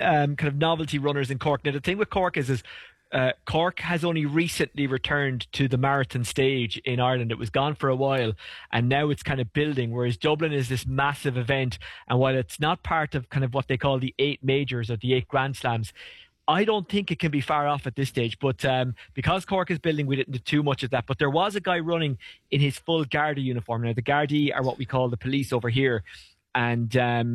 kind of novelty runners in Cork. Now, the thing with Cork is Cork has only recently returned to the marathon stage in Ireland. It was gone for a while, and now it's kind of building, whereas Dublin is this massive event. And while it's not part of kind of what they call the 8 majors or the 8 Grand Slams, I don't think it can be far off at this stage. But because Cork is building, we didn't do too much of that. But there was a guy running in his full Garda uniform. Now, the Gardaí are what we call the police over here. And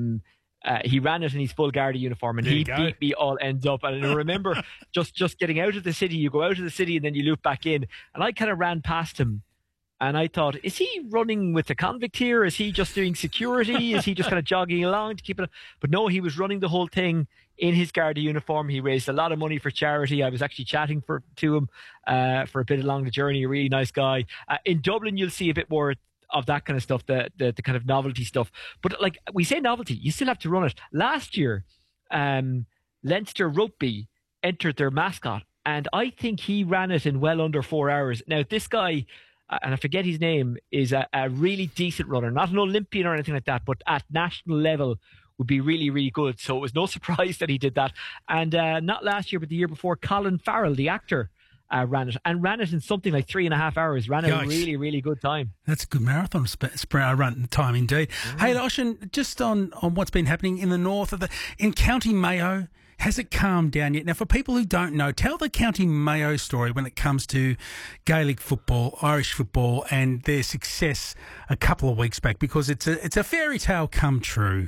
he ran it in his full Garda uniform, and he beat me all ends up. And I remember just getting out of the city. You go out of the city and then you loop back in. And I kind of ran past him. And I thought, is he running with a convict here? Is he just doing security? Is he just kind of jogging along to keep it? But no, he was running the whole thing in his Garda uniform. He raised a lot of money for charity. I was actually chatting to him for a bit along the journey. A really nice guy. In Dublin, you'll see a bit more of that kind of stuff, the kind of novelty stuff. But like we say novelty, you still have to run it. Last year, Leinster Rugby entered their mascot, and I think he ran it in well under 4 hours. Now, this guy, and I forget his name, is a really decent runner, not an Olympian or anything like that, but at national level would be really, really good. So it was no surprise that he did that. And not last year, but the year before, Colin Farrell, the actor, ran it in something like 3.5 hours. Ran a really, really good time. That's a good marathon run time indeed. Hey, Oisín, just on what's been happening in the north in County Mayo. Has it calmed down yet? Now, for people who don't know, tell the County Mayo story when it comes to Gaelic football, Irish football, and their success a couple of weeks back, because it's a fairy tale come true.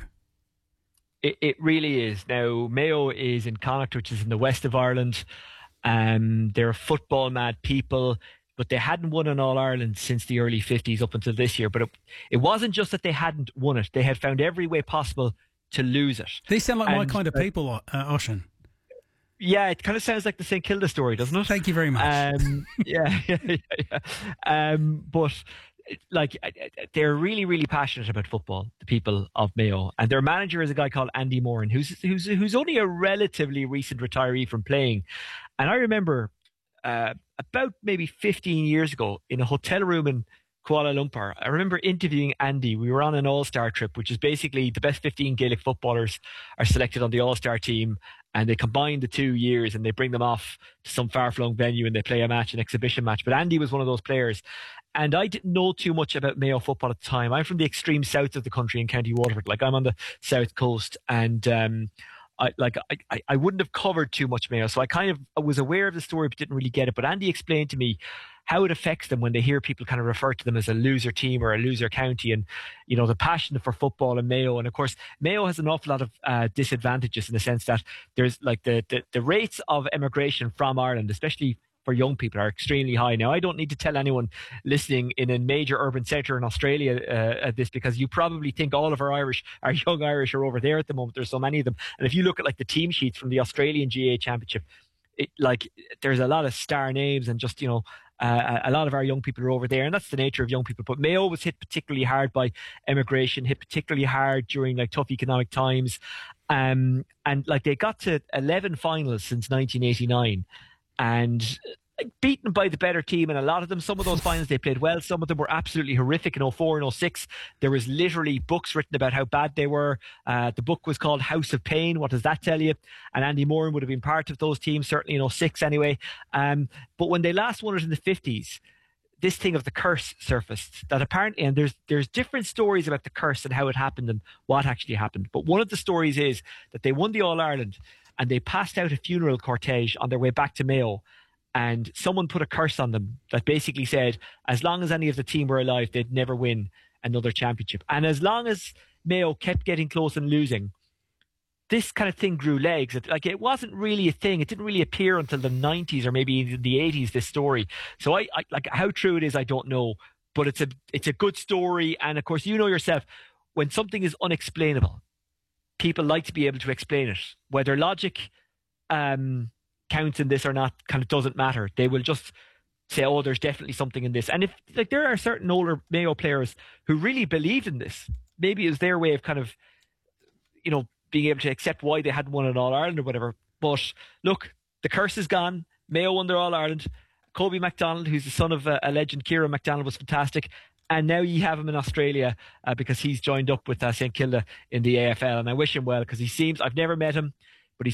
It really is. Now, Mayo is in Connacht, which is in the west of Ireland. They're football mad people, but they hadn't won an All-Ireland since the early 50s up until this year. But it wasn't just that they hadn't won it. They had found every way possible to lose it. These sound like my kind of people, Oisín. Yeah, it kind of sounds like the St Kilda story, doesn't it? Thank you very much. Yeah. But like, they're really, really passionate about football, the people of Mayo, and their manager is a guy called Andy Moran, who's only a relatively recent retiree from playing. And I remember about maybe 15 years ago in a hotel room in Kuala Lumpur, I remember interviewing Andy. We were on an all-star trip, which is basically the best 15 Gaelic footballers are selected on the all-star team, and they combine the 2 years and they bring them off to some far-flung venue and they play an exhibition match. But Andy was one of those players. And I didn't know too much about Mayo football at the time. I'm from the extreme south of the country in County Waterford. Like, I'm on the south coast, and I wouldn't have covered too much Mayo. So I was aware of the story but didn't really get it. But Andy explained to me how it affects them when they hear people kind of refer to them as a loser team or a loser county, and, you know, the passion for football in Mayo. And of course, Mayo has an awful lot of disadvantages in the sense that there's like the rates of emigration from Ireland, especially for young people, are extremely high. Now, I don't need to tell anyone listening in a major urban centre in Australia this, because you probably think all of our young Irish are over there at the moment. There's so many of them. And if you look at like the team sheets from the Australian GA Championship, there's a lot of star names, and just, you know, a lot of our young people are over there, and that's the nature of young people. But Mayo was hit particularly hard by emigration, hit particularly hard during like tough economic times. And like, they got to 11 finals since 1989, and beaten by the better team in a lot of them. Some of those finals they played well, some of them were absolutely horrific. In 04 and 06 there was literally books written about how bad they were. The book was called House of Pain. What does that tell you? And Andy Moran would have been part of those teams, certainly in 06 anyway. But when they last won it in the 50s, this thing of the curse surfaced, that apparently, and there's different stories about the curse and how it happened and what actually happened. But one of the stories is that they won the All-Ireland and they passed out a funeral cortege on their way back to Mayo, and someone put a curse on them that basically said as long as any of the team were alive, they'd never win another championship. And as long as Mayo kept getting close and losing, this kind of thing grew legs. It wasn't really a thing. It didn't really appear until the 90s or maybe even the 80s, this story. So I like, how true it is, I don't know, but it's a good story. And of course, you know yourself, when something is unexplainable, people like to be able to explain it. Whether logic counts in this or not kind of doesn't matter. They will just say, oh, there's definitely something in this. And if, like, there are certain older Mayo players who really believed in this, maybe it was their way of kind of, you know, being able to accept why they hadn't won an All-Ireland or whatever. But look, the curse is gone. Mayo won their All-Ireland. Kobe MacDonald, who's the son of a legend, Kieran MacDonald, was fantastic. And now you have him in Australia because he's joined up with St Kilda in the AFL. And I wish him well, because he seems, I've never met him,